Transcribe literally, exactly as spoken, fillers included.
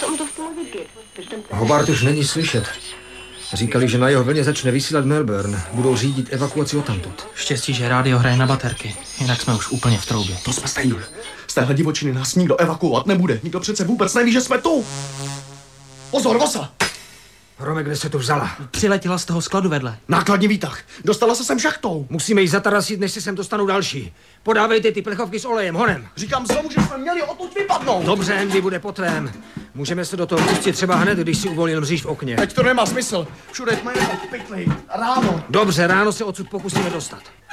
Hobart už není slyšet. Říkali, že na jeho vlně začne vysílat Melbourne. Budou řídit evakuaci odtamtud. Štěstí, že rádio hraje na baterky. Jinak jsme už úplně v troubě. To jsme stejně. Z téhle divočiny nás nikdo evakuovat nebude. Nikdo přece vůbec neví, že jsme tu. Pozor, Vosa! Rome, kde se tu vzala? Přiletěla z toho skladu vedle. Nákladní výtah. Dostala se sem šachtou. Musíme ji zatarasit, než se sem dostanou další. Podávejte ty plechovky s olejem, honem. Říkám znovu, že jsme měli odtud vypadnout. Dobře, Andy, bude po tvém. Můžeme se do toho pustit třeba hned, když si uvolnil mříž v okně. Teď to nemá smysl. Všude tma je pytli. Ráno. Dobře, ráno se odsud pokusíme dostat.